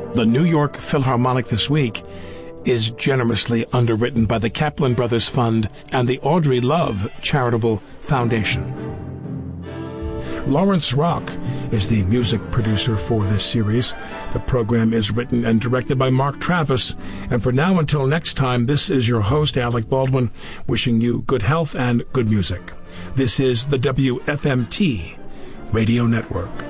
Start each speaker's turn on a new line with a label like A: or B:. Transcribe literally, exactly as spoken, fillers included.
A: The New York Philharmonic This Week is generously underwritten by the Kaplan Brothers Fund and the Audrey Love Charitable Foundation. Lawrence Rock is the music producer for this series. The program is written and directed by Mark Travis. And for now, until next time, this is your host, Alec Baldwin, wishing you good health and good music. This is the W F M T Radio Network.